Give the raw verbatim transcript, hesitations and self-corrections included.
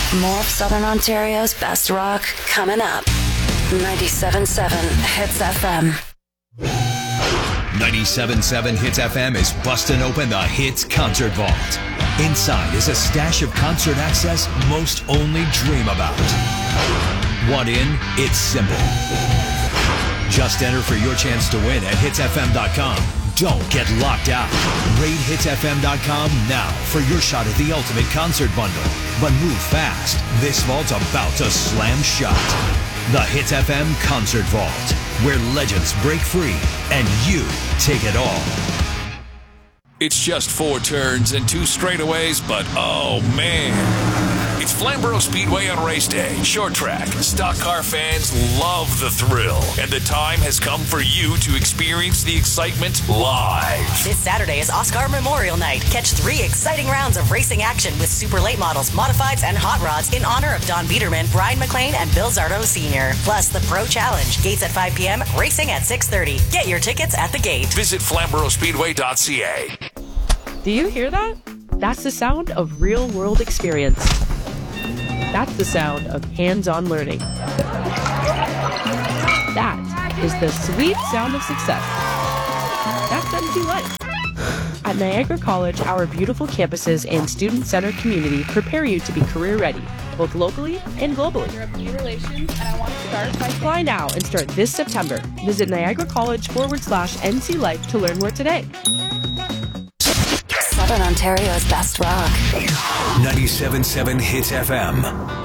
More of Southern Ontario's best rock coming up. ninety-seven point seven Hits F M. ninety-seven point seven Hits F M is busting open the Hits Concert Vault. Inside is a stash of concert access most only dream about. Want in? It's simple. Just enter for your chance to win at hits f m dot com. Don't get locked out. Raid hits f m dot com now for your shot at the ultimate concert bundle. But move fast. This vault's about to slam shut. The Hits F M Concert Vault, where legends break free and you take it all. It's just four turns and two straightaways, but oh man. It's Flamborough Speedway on race day. Short track. Stock car fans love the thrill. And the time has come for you to experience the excitement live. This Saturday is Oscar Memorial Night. Catch three exciting rounds of racing action with super late models, modifieds, and hot rods in honor of Don Biederman, Brian McLean, and Bill Zardo Senior Plus the Pro Challenge. Gates at five p.m., racing at six thirty. Get your tickets at the gate. Visit flamborough speedway dot c a. Do you hear that? That's the sound of real-world experience. That's the sound of hands-on learning. That is the sweet sound of success. That's M T Life. At Niagara College, our beautiful campuses and student-centered community prepare you to be career-ready, both locally and globally. New relations, and I want to start by Apply now and start this September. Visit Niagara College forward slash N C Life to learn more today. Southern Ontario's best rock. ninety-seven point seven Hits F M.